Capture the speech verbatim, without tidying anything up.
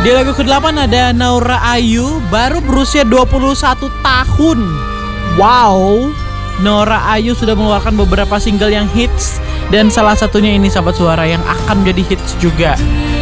Di lagu kedelapan ada Naura Ayu, baru berusia dua puluh satu tahun. Wow, Naura Ayu sudah mengeluarkan beberapa single yang hits, dan salah satunya ini Sahabat Suara yang akan menjadi hits juga.